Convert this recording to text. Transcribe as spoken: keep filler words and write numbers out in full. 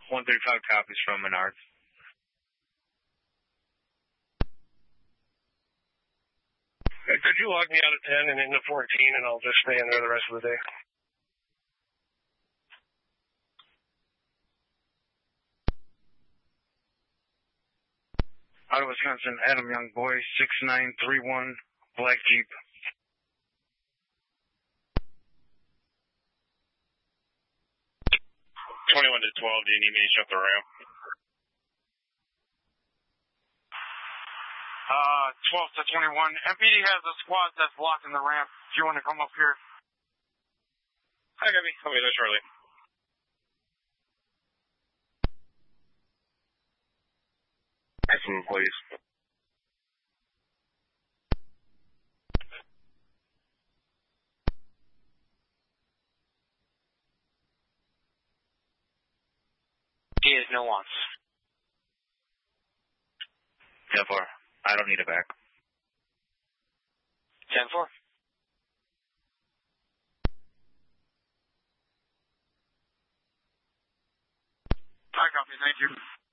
one thirty-five copies from Menards. Could you log me out of ten and into fourteen, and I'll just stay in there the rest of the day? Out of Wisconsin, Adam Young Boy, six nine three one, black Jeep. twenty-one to twelve, do you need me to shut the ramp? Uh, twelve to twenty-one. M P D has a squad that's blocking the ramp. Do you want to come up here? Hi, Gabby. I'll be there shortly. Excellent, please. He has no wants. ten four. I don't need it back. ten four. I copy. Thank you.